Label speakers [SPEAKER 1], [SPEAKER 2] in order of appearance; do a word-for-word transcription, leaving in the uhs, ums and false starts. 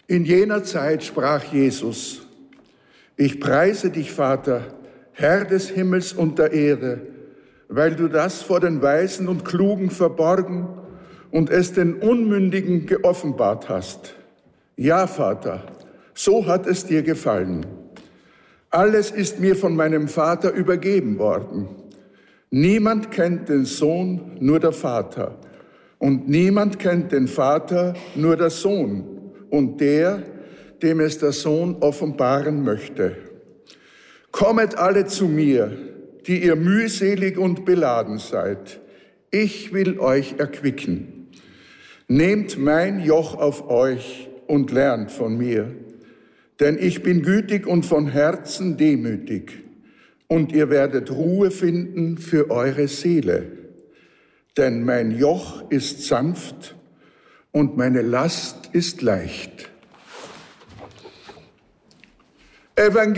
[SPEAKER 1] In jener Zeit sprach Jesus: Ich preise dich, Vater, Herr des Himmels und der Erde, weil du das vor den Weisen und Klugen verborgen und es den Unmündigen geoffenbart hast. Ja, Vater, so hat es dir gefallen. Alles ist mir von meinem Vater übergeben worden. Niemand kennt den Sohn, nur der Vater. Und niemand kennt den Vater, nur der Sohn und der, dem es der Sohn offenbaren möchte. Kommet alle zu mir, die ihr mühselig und beladen seid. Ich will euch erquicken. Nehmt mein Joch auf euch und lernt von mir, denn ich bin gütig und von Herzen demütig, und ihr werdet Ruhe finden für eure Seele. Denn mein Joch ist sanft und meine Last ist leicht. Evangelium